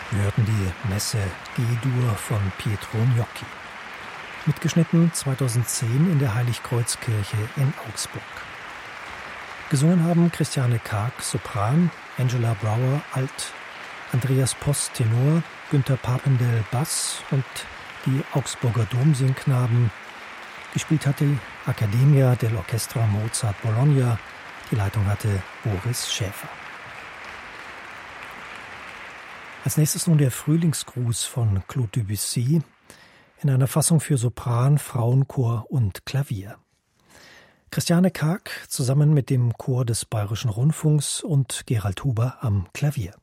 Wir hörten die Messe G-Dur von Pietro Gnocchi. Mitgeschnitten 2010 in der Heiligkreuzkirche in Augsburg. Gesungen haben Christiane Karg, Sopran, Angela Brower, Alt, Andreas Post, Tenor, Günter Papendel, Bass und die Augsburger Domsingknaben. Gespielt hat die Accademia dell'Orchestra Mozart Bologna. Die Leitung hatte Boris Schäfer. Als nächstes nun der Frühlingsgruß von Claude Debussy in einer Fassung für Sopran, Frauenchor und Klavier. Christiane Karg zusammen mit dem Chor des Bayerischen Rundfunks und Gerald Huber am Klavier.